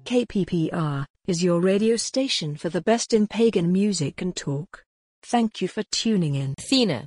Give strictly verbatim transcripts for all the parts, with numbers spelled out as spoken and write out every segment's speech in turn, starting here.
K P P R is your radio station for the best in pagan music and talk. Thank you for tuning in. Athena,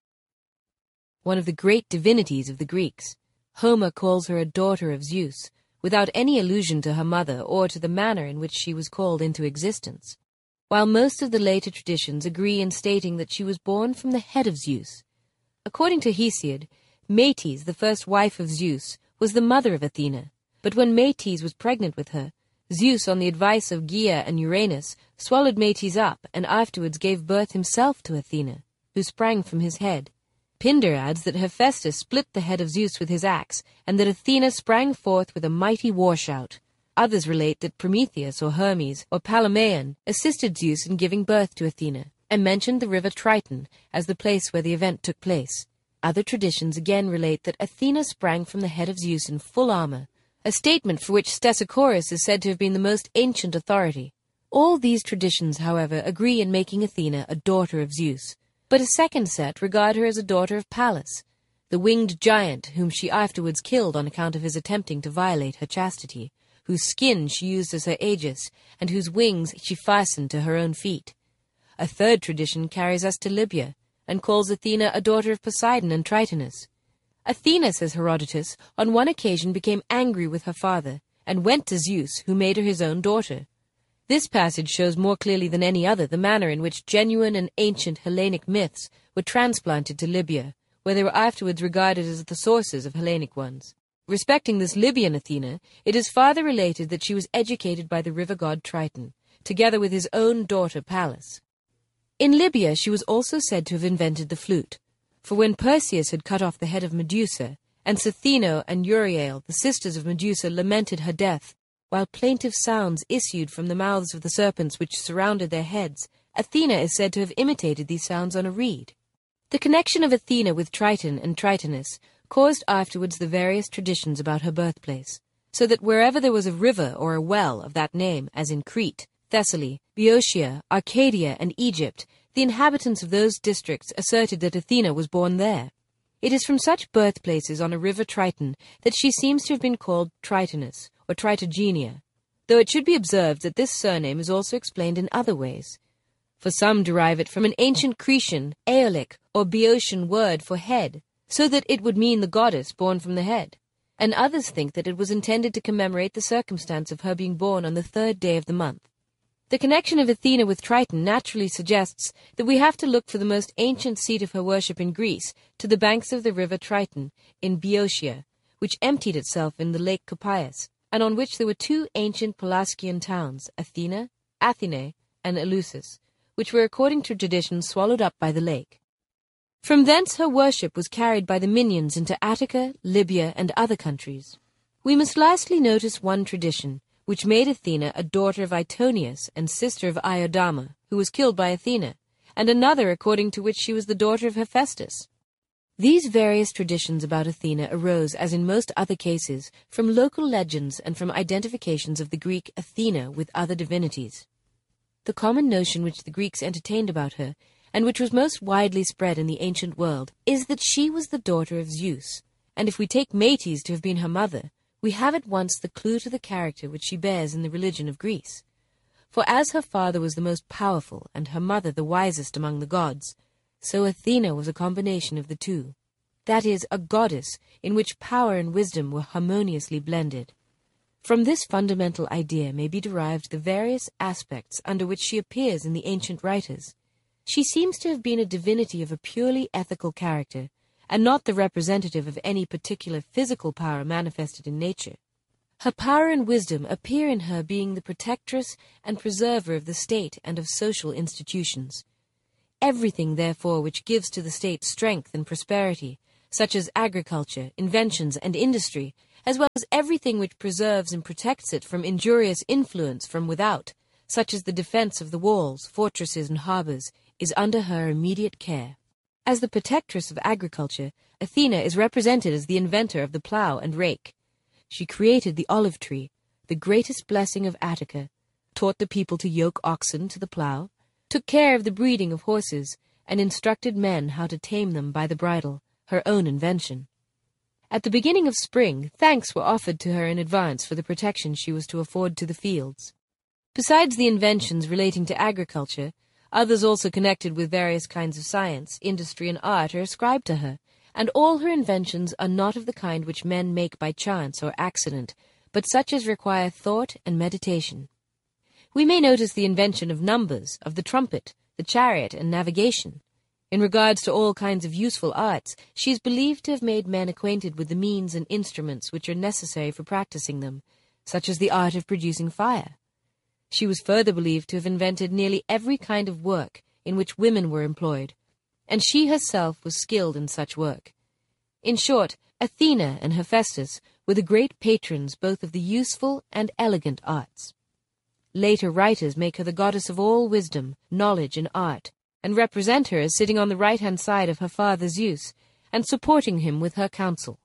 one of the great divinities of the Greeks. Homer calls her a daughter of Zeus, without any allusion to her mother or to the manner in which she was called into existence, while most of the later traditions agree in stating that she was born from the head of Zeus. According to Hesiod, Metis, the first wife of Zeus, was the mother of Athena, but when Metis was pregnant with her, Zeus, on the advice of Gaia and Uranus, swallowed Metis up and afterwards gave birth himself to Athena, who sprang from his head. Pindar adds that Hephaestus split the head of Zeus with his axe, and that Athena sprang forth with a mighty war shout. Others relate that Prometheus or Hermes or Palameon assisted Zeus in giving birth to Athena, and mentioned the river Triton as the place where the event took place. Other traditions again relate that Athena sprang from the head of Zeus in full armor, a statement for which Stesichorus is said to have been the most ancient authority. All these traditions, however, agree in making Athena a daughter of Zeus, but a second set regard her as a daughter of Pallas, the winged giant whom she afterwards killed on account of his attempting to violate her chastity, whose skin she used as her aegis, and whose wings she fastened to her own feet. A third tradition carries us to Libya, and calls Athena a daughter of Poseidon and Tritonus. Athena, says Herodotus, on one occasion became angry with her father, and went to Zeus, who made her his own daughter. This passage shows more clearly than any other the manner in which genuine and ancient Hellenic myths were transplanted to Libya, where they were afterwards regarded as the sources of Hellenic ones. Respecting this Libyan Athena, it is farther related that she was educated by the river god Triton, together with his own daughter Pallas. In Libya she was also said to have invented the flute, for when Perseus had cut off the head of Medusa, and Citheno and Euryale, the sisters of Medusa, lamented her death, while plaintive sounds issued from the mouths of the serpents which surrounded their heads, Athena is said to have imitated these sounds on a reed. The connection of Athena with Triton and Tritonus caused afterwards the various traditions about her birthplace, so that wherever there was a river or a well of that name, as in Crete, Thessaly, Boeotia, Arcadia, and Egypt, the inhabitants of those districts asserted that Athena was born there. It is from such birthplaces on a river Triton that she seems to have been called Tritonus, or Tritogenia, though it should be observed that this surname is also explained in other ways. For some derive it from an ancient Cretan, Aeolic, or Boeotian word for head, so that it would mean the goddess born from the head, and others think that it was intended to commemorate the circumstance of her being born on the third day of the month. The connection of Athena with Triton naturally suggests that we have to look for the most ancient seat of her worship in Greece to the banks of the river Triton in Boeotia, which emptied itself in the lake Copias, and on which there were two ancient Pelasgian towns, Athena, Athene, and Eleusis, which were according to tradition swallowed up by the lake. From thence her worship was carried by the Minyans into Attica, Libya, and other countries. We must lastly notice one tradition, which made Athena a daughter of Aetonius and sister of Iodama, who was killed by Athena, and another according to which she was the daughter of Hephaestus. These various traditions about Athena arose, as in most other cases, from local legends and from identifications of the Greek Athena with other divinities. The common notion which the Greeks entertained about her, and which was most widely spread in the ancient world, is that she was the daughter of Zeus, and if we take Metis to have been her mother, we have at once the clue to the character which she bears in the religion of Greece. For as her father was the most powerful and her mother the wisest among the gods, so Athena was a combination of the two, that is, a goddess in which power and wisdom were harmoniously blended. From this fundamental idea may be derived the various aspects under which she appears in the ancient writers. She seems to have been a divinity of a purely ethical character, and not the representative of any particular physical power manifested in nature. Her power and wisdom appear in her being the protectress and preserver of the state and of social institutions. Everything, therefore, which gives to the state strength and prosperity, such as agriculture, inventions, and industry, as well as everything which preserves and protects it from injurious influence from without, such as the defense of the walls, fortresses, and harbors, is under her immediate care. As the protectress of agriculture, Athena is represented as the inventor of the plough and rake. She created the olive tree, the greatest blessing of Attica, taught the people to yoke oxen to the plough, took care of the breeding of horses, and instructed men how to tame them by the bridle, her own invention. At the beginning of spring, thanks were offered to her in advance for the protection she was to afford to the fields. Besides the inventions relating to agriculture, others also connected with various kinds of science, industry, and art are ascribed to her, and all her inventions are not of the kind which men make by chance or accident, but such as require thought and meditation. We may notice the invention of numbers, of the trumpet, the chariot, and navigation. In regards to all kinds of useful arts, she is believed to have made men acquainted with the means and instruments which are necessary for practicing them, such as the art of producing fire. She was further believed to have invented nearly every kind of work in which women were employed, and she herself was skilled in such work. In short, Athena and Hephaestus were the great patrons both of the useful and elegant arts. Later writers make her the goddess of all wisdom, knowledge, and art, and represent her as sitting on the right-hand side of her father Zeus, and supporting him with her counsel.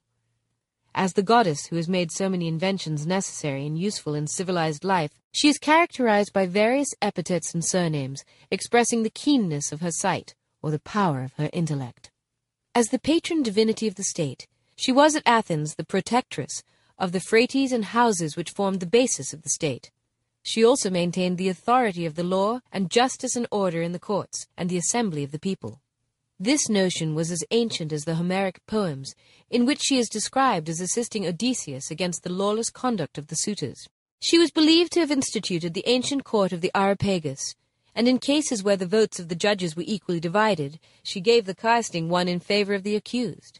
As the goddess who has made so many inventions necessary and useful in civilized life, she is characterized by various epithets and surnames, expressing the keenness of her sight, or the power of her intellect. As the patron divinity of the state, she was at Athens the protectress of the phrates and houses which formed the basis of the state. She also maintained the authority of the law and justice and order in the courts and the assembly of the people. This notion was as ancient as the Homeric poems, in which she is described as assisting Odysseus against the lawless conduct of the suitors. She was believed to have instituted the ancient court of the Areopagus, and in cases where the votes of the judges were equally divided, she gave the casting one in favor of the accused.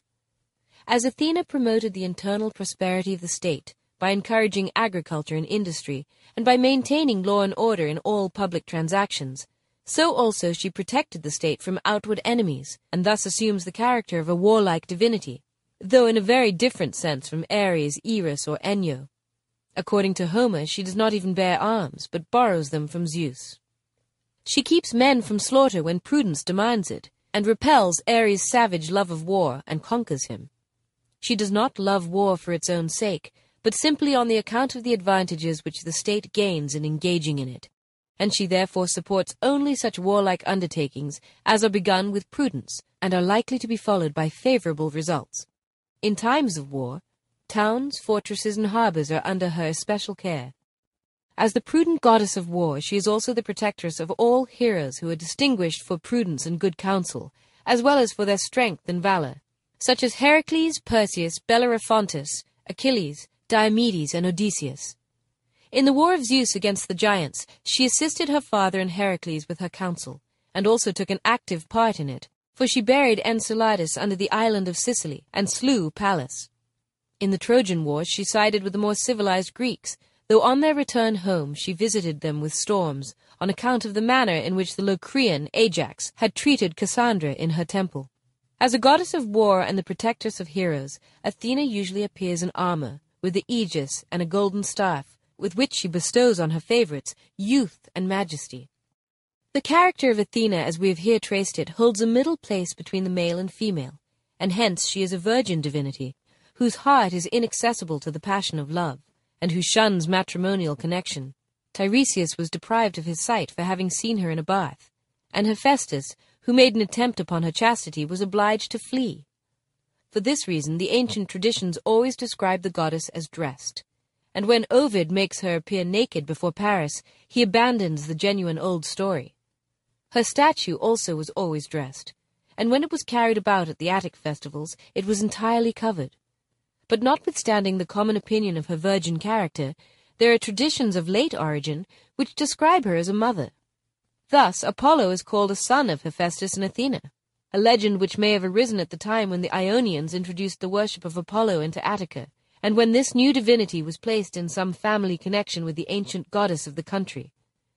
As Athena promoted the internal prosperity of the state, by encouraging agriculture and industry, and by maintaining law and order in all public transactions, so also she protected the state from outward enemies, and thus assumes the character of a warlike divinity, though in a very different sense from Ares, Eris, or Enyo. According to Homer, she does not even bear arms, but borrows them from Zeus. She keeps men from slaughter when prudence demands it, and repels Ares' savage love of war and conquers him. She does not love war for its own sake, but simply on the account of the advantages which the state gains in engaging in it, and she therefore supports only such warlike undertakings as are begun with prudence and are likely to be followed by favorable results. In times of war, towns, fortresses, and harbors are under her especial care. As the prudent goddess of war, she is also the protectress of all heroes who are distinguished for prudence and good counsel, as well as for their strength and valor, such as Heracles, Perseus, Bellerophontus, Achilles, Diomedes, and Odysseus. In the war of Zeus against the giants, she assisted her father and Heracles with her counsel, and also took an active part in it, for she buried Enceladus under the island of Sicily, and slew Pallas. In the Trojan Wars she sided with the more civilized Greeks, though on their return home she visited them with storms, on account of the manner in which the Locrian Ajax had treated Cassandra in her temple. As a goddess of war and the protectress of heroes, Athena usually appears in armor, with the aegis and a golden staff, with which she bestows on her favorites youth and majesty. The character of Athena, as we have here traced it, holds a middle place between the male and female, and hence she is a virgin divinity, whose heart is inaccessible to the passion of love, and who shuns matrimonial connection. Tiresias was deprived of his sight for having seen her in a bath, and Hephaestus, who made an attempt upon her chastity, was obliged to flee. For this reason, the ancient traditions always describe the goddess as dressed, and when Ovid makes her appear naked before Paris, he abandons the genuine old story. Her statue also was always dressed, and when it was carried about at the Attic festivals, it was entirely covered. But notwithstanding the common opinion of her virgin character, there are traditions of late origin which describe her as a mother. Thus, Apollo is called a son of Hephaestus and Athena, a legend which may have arisen at the time when the Ionians introduced the worship of Apollo into Attica, and when this new divinity was placed in some family connection with the ancient goddess of the country.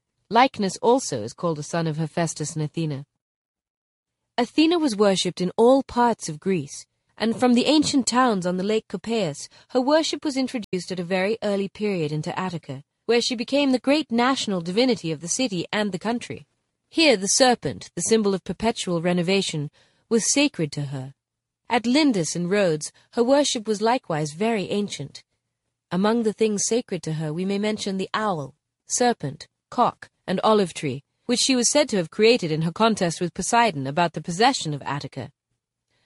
Lycnus also is called a son of Hephaestus and Athena. Athena was worshipped in all parts of Greece, and from the ancient towns on the lake Copaeus, her worship was introduced at a very early period into Attica, where she became the great national divinity of the city and the country. Here the serpent, the symbol of perpetual renovation, was sacred to her. At Lindus in Rhodes, her worship was likewise very ancient. Among the things sacred to her we may mention the owl, serpent, cock, and olive tree, which she was said to have created in her contest with Poseidon about the possession of Attica.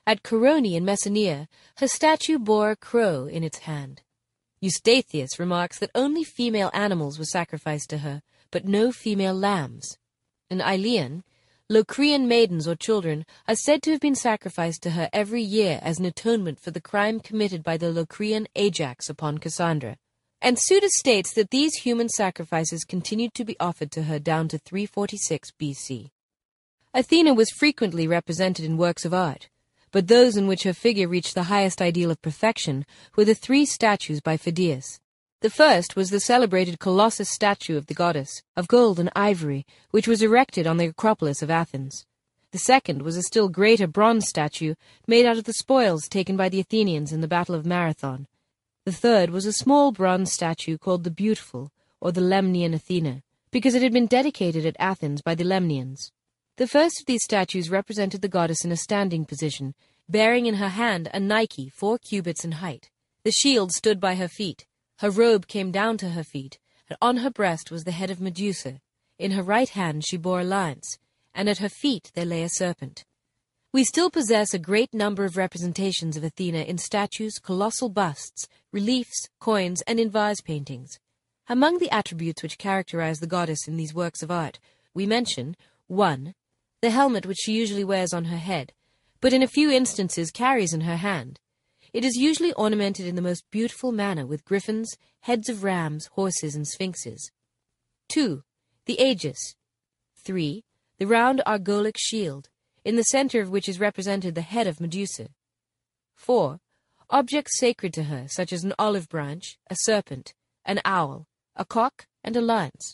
At Coroni in Messenia, her statue bore a crow in its hand. Eustathius remarks that only female animals were sacrificed to her, but no female lambs. In Aelian, Locrian maidens or children are said to have been sacrificed to her every year as an atonement for the crime committed by the Locrian Ajax upon Cassandra. And Suda states that these human sacrifices continued to be offered to her down to three forty-six B C. Athena was frequently represented in works of art, but those in which her figure reached the highest ideal of perfection were the three statues by Phidias. The first was the celebrated Colossus statue of the goddess, of gold and ivory, which was erected on the Acropolis of Athens. The second was a still greater bronze statue made out of the spoils taken by the Athenians in the Battle of Marathon. The third was a small bronze statue called the Beautiful, or the Lemnian Athena, because it had been dedicated at Athens by the Lemnians. The first of these statues represented the goddess in a standing position, bearing in her hand a Nike four cubits in height. The shield stood by her feet. Her robe came down to her feet, and on her breast was the head of Medusa. In her right hand she bore a lance, and at her feet there lay a serpent. We still possess a great number of representations of Athena in statues, colossal busts, reliefs, coins, and in vase paintings. Among the attributes which characterize the goddess in these works of art, we mention one. The helmet which she usually wears on her head, but in a few instances carries in her hand. It is usually ornamented in the most beautiful manner with griffins, heads of rams, horses, and sphinxes. Two. The aegis. Three. The round argolic shield, in the center of which is represented the head of Medusa. Four. Objects sacred to her, such as an olive branch, a serpent, an owl, a cock, and a lance.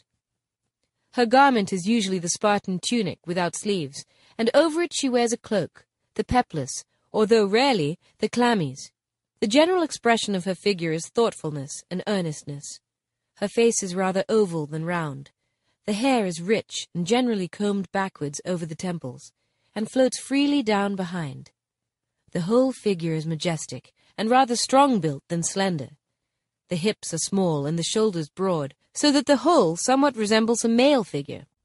Her garment is usually the Spartan tunic without sleeves, and over it she wears a cloak, the peplus, or though rarely, the chlamys. The general expression of her figure is thoughtfulness and earnestness. Her face is rather oval than round. The hair is rich and generally combed backwards over the temples, and floats freely down behind. The whole figure is majestic, and rather strong-built than slender. The hips are small and the shoulders broad, so that the whole somewhat resembles a male figure.